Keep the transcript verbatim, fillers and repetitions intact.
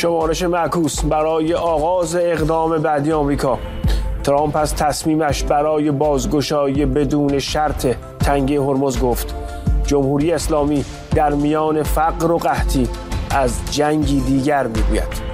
شمارش معکوس برای آغاز اقدام بعدی آمریکا. ترامپ از تصمیمش برای بازگشایی بدون شرط تنگه هرمز گفت. جمهوری اسلامی در میان فقر و قحطی از جنگی دیگر میگوید.